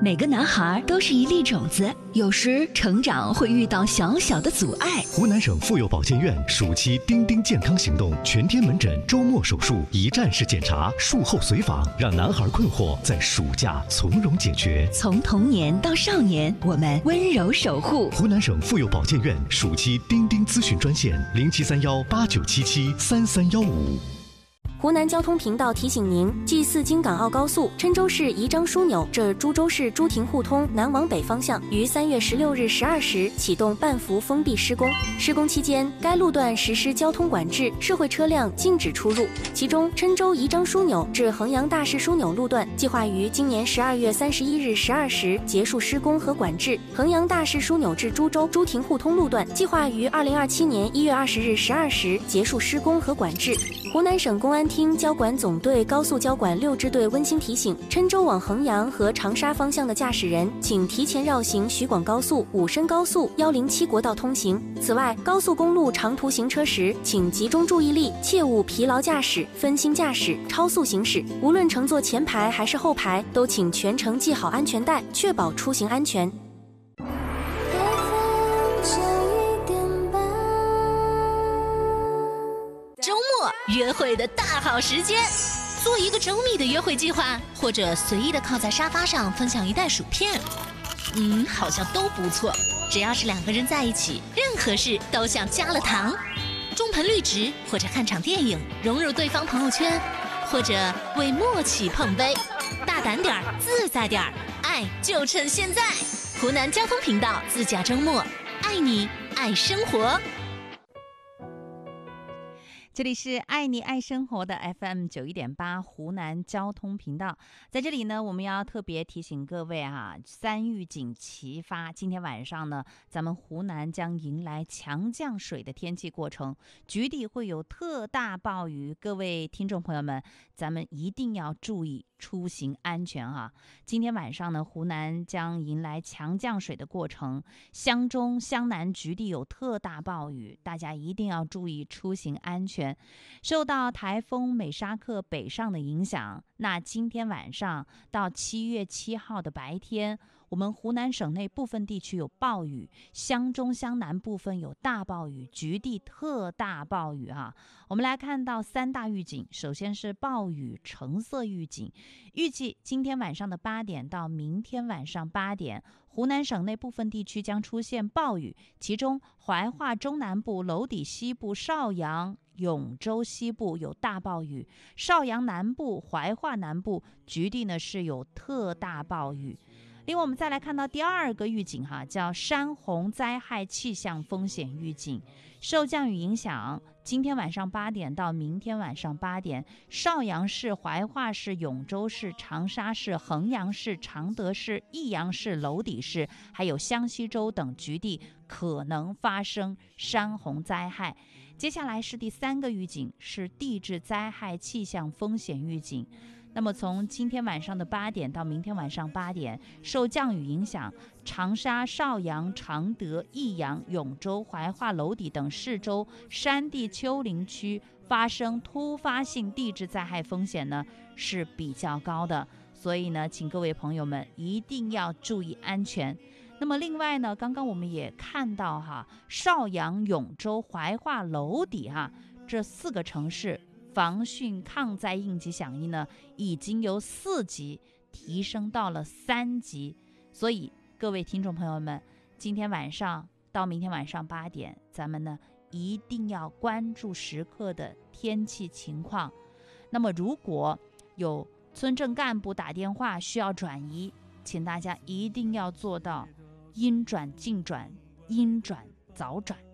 每个男孩都是一粒种子，有时成长会遇到小小的阻碍。 湖南省妇幼保健院暑期丁丁健康行动全天门诊周末手术一站式检查，术后随访，让男孩困惑在暑假从容解决。 从童年到少年，我们温柔守护。 湖南省妇幼保健院暑期丁丁咨询专线073189773315。 湖南交通频道提醒您：G4京港澳高速郴州市宜章枢纽至株洲市朱亭互通南往北方向于3月16日12时启动半幅封闭施工。施工期间，该路段实施交通管制，社会车辆禁止出入。其中，郴州宜章枢纽至衡阳大市枢纽路段计划于今年12月31日12时结束施工和管制；衡阳大市枢纽至株洲朱亭互通路段计划于2027年1月20日12时结束施工和管制。湖南省公安厅交管总队高速交管6支队温馨提醒：郴州往衡阳和长沙方向的驾驶人，请提前绕行徐广高速、武深高速、107国道通行。此外，高速公路长途行车时，请集中注意力，切勿疲劳驾驶、分心驾驶、超速行驶。无论乘坐前排还是后排，都请全程系好安全带，确保出行安全。 周末约会的大好时间，做一个周密的约会计划，或者随意的靠在沙发上分享一袋薯片，好像都不错。只要是两个人在一起，任何事都像加了糖。种盆绿植，或者看场电影，融入对方朋友圈，或者为默契碰杯。大胆点儿，自在点儿，爱就趁现在。湖南交通频道自驾周末，爱你爱生活。 这里是爱你爱生活的 FM91.8 湖南交通频道，在这里呢，我们要特别提醒各位3预警齐发。今天晚上呢，咱们湖南将迎来强降水的天气过程，局地会有特大暴雨，各位听众朋友们，咱们一定要注意出行安全今天晚上呢，湖南将迎来强降水的过程，湘中、湘南局地有特大暴雨，大家一定要注意出行安全。受到台风美沙克北上的影响，那今天晚上到7月7号的白天，我们湖南省内部分地区有暴雨，湘中、湘南部分有大暴雨，局地特大暴雨我们来看到3大预警，首先是暴雨橙色预警，预计今天晚上的8点到明天晚上8点，湖南省内部分地区将出现暴雨，其中怀化中南部、娄底西部、邵阳、永州西部有大暴雨，邵阳南部、怀化南部局地呢是有特大暴雨。另外我们再来看到第2个预警叫山洪灾害气象风险预警，受降雨影响，今天晚上8点到明天晚上8点，邵阳市、怀化市、永州市、长沙市、衡阳市、常德市、益阳市、娄底市还有湘西州等局地可能发生山洪灾害。接下来是第3个预警，是地质灾害气象风险预警。那么从今天晚上的8点到明天晚上8点，受降雨影响，长沙、邵阳、常德、益阳、永州、怀化、娄底等市州、山地丘陵区发生突发性地质灾害风险呢是比较高的，所以呢，请各位朋友们一定要注意安全。那么另外呢，刚刚我们也看到邵阳、永州、怀化、娄底这4个城市防汛抗灾应急响应呢已经由4级提升到了3级，所以各位听众朋友们，今天晚上到明天晚上8点，咱们呢一定要关注时刻的天气情况。那么如果有村镇干部打电话需要转移，请大家一定要做到应转尽转，应转早转。